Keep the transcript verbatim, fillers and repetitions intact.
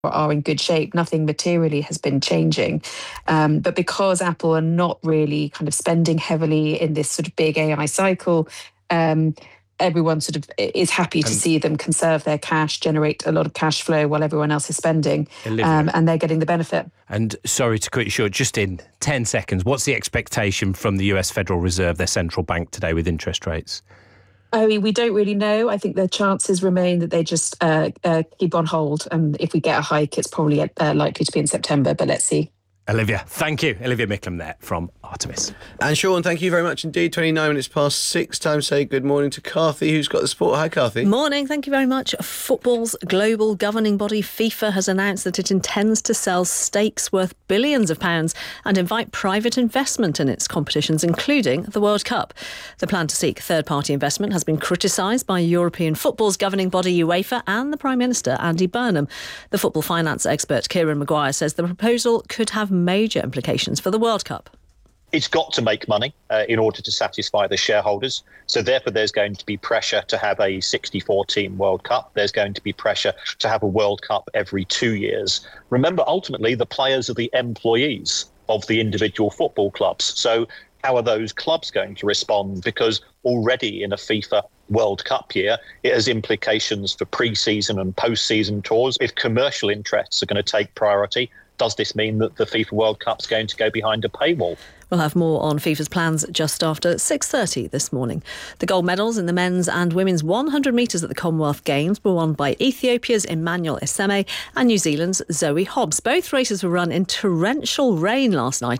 are in good shape. Nothing materially has been changing. Um, but because Apple are not really kind of spending heavily in this sort of big A I cycle, um, everyone sort of is happy to And- see them conserve their cash, generate a lot of cash flow while everyone else is spending, um, and they're getting the benefit. And sorry to cut you short, just in ten seconds, what's the expectation from the U S Federal Reserve, their central bank, today with interest rates? I mean, we don't really know. I think the chances remain that they just uh, uh, keep on hold. And if we get a hike, it's probably uh, likely to be in September, but let's see. Olivia, thank you. Olivia Micklem there from Artemis. And Sean, thank you very much indeed. twenty-nine minutes past six. Time to say good morning to Carthy, who's got the sport. Hi, Carthy. Morning, thank you very much. Football's global governing body, FIFA, has announced that it intends to sell stakes worth billions of pounds and invite private investment in its competitions, including the World Cup. The plan to seek third-party investment has been criticised by European football's governing body, UEFA, and the Prime Minister, Andy Burnham. The football finance expert, Kieran Maguire, says the proposal could have major implications for the World Cup. It's got to make money uh, in order to satisfy the shareholders. So therefore, there's going to be pressure to have a sixty-four team World Cup. There's going to be pressure to have a World Cup every two years. Remember, ultimately, the players are the employees of the individual football clubs. So how are those clubs going to respond? Because already in a FIFA World Cup year, it has implications for pre-season and post-season tours. If commercial interests are going to take priority, does this mean that the FIFA World Cup's going to go behind a paywall? We'll have more on FIFA's plans just after six thirty this morning. The gold medals in the men's and women's one hundred metres at the Commonwealth Games were won by Ethiopia's Emmanuel Eseme and New Zealand's Zoe Hobbs. Both races were run in torrential rain last night